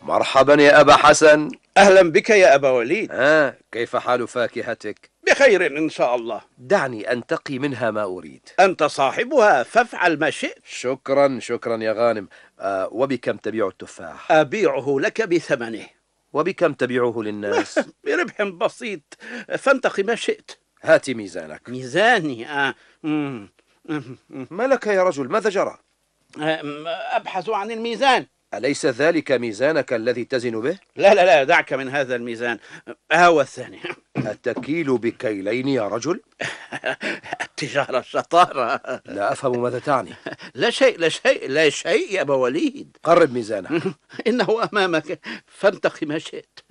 مرحبا يا أبا حسن. أهلا بك يا أبا وليد. كيف حال فاكهتك؟ بخير إن شاء الله. دعني أنتقي منها ما أريد. أنت صاحبها فافعل ما شئت. شكرا شكرا يا غانم. وبكم تبيع التفاح؟ أبيعه لك بثمنه. وبكم تبيعه للناس؟ بربح بسيط، فانتقي ما شئت. هات ميزانك. ميزاني؟ ما لك يا رجل، ماذا جرى؟ أبحث عن الميزان. أليس ذلك ميزانك الذي تزن به؟ لا لا لا، دعك من هذا الميزان. هو الثاني. أتكيل بكيلين يا رجل؟ التجارة شطارة. لا أفهم ماذا تعني. لا شيء لا شيء لا شيء يا أبا وليد. قرب ميزانك. إنه أمامك، فانتقي ما شئت.